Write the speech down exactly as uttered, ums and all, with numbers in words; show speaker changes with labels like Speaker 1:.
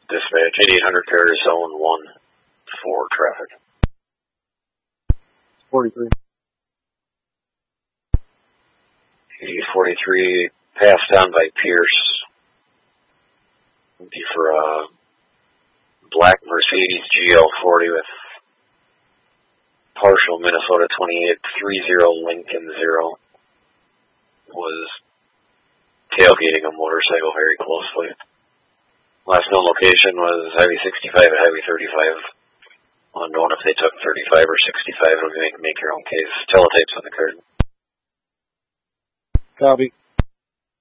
Speaker 1: Dispatch, eighty-eight hundred Paris, zone one for traffic.
Speaker 2: forty-three.
Speaker 1: eighty-eight forty-three, passed on by Pierce. Would be for a black Mercedes G L forty with partial Minnesota twenty-eight three zero Lincoln zero. Was tailgating a motorcycle very closely. Last known location was Highway sixty-five at Highway thirty-five. Unknown if they took thirty-five or sixty-five. It'll make, make your own case. Teletypes on the card.
Speaker 2: Copy.